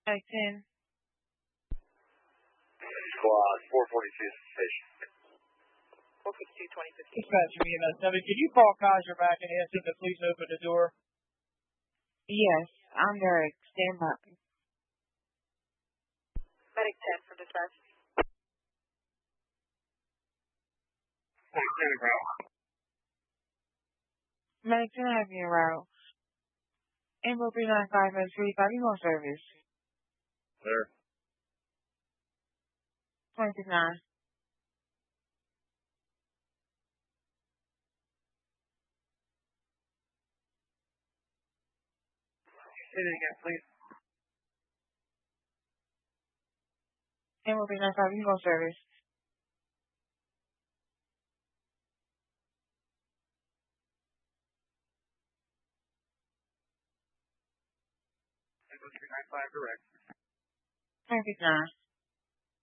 Like 10. Squad 442 station. 452, 2015. Dispatch EMS. Now, can you call Kaiser back and ask him to please open the door? Yes, I'm there. Stand by. Medic 10 for dispatch. Medic 10 have you route. Info 395 and 35 email service. There. 269. Say it again, please. Info 395 email service. Info 395 direct. 269.